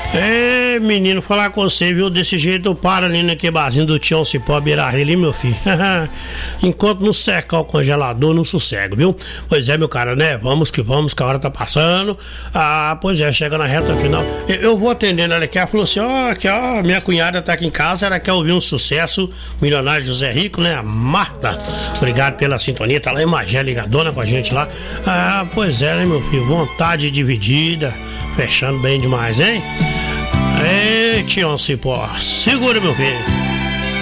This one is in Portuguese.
Ei, menino, falar com você, viu? Desse jeito eu paro ali naquele barzinho do Tião Cipó Beira-Rio ali, meu filho. Enquanto não secar o congelador, não sossego, viu? Pois é, meu cara, né? Vamos que a hora tá passando. Ah, pois é, chega na reta final. Eu vou atendendo ela aqui. Ela falou assim: ó, minha cunhada tá aqui em casa, ela quer ouvir um sucesso, Milionário José Rico, né? A Marta. Obrigado pela sintonia, tá lá em Magé ligadona com a gente lá. Ah, pois é, né, meu filho? Vontade dividida. Fechando bem demais, hein? Ei, Tião Cipó, segura, meu filho.